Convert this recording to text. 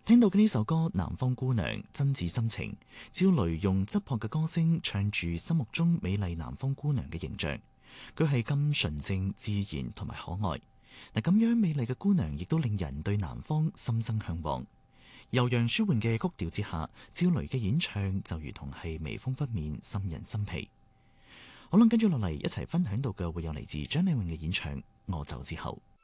聽到嘅呢首歌《南方姑娘》，真摯心情，趙雷用質樸嘅歌聲唱住心目中美麗南方姑娘嘅形象，佢係咁純正、自然同埋可愛。嗱，咁樣美麗嘅姑娘亦都令人對南方心生向往。悠揚舒緩嘅曲調之下，趙雷嘅演唱就如同係微風拂面，沁人心脾。好啦，跟住落嚟一齊分享到嘅會有嚟自張靚穎嘅演唱《我走之後》。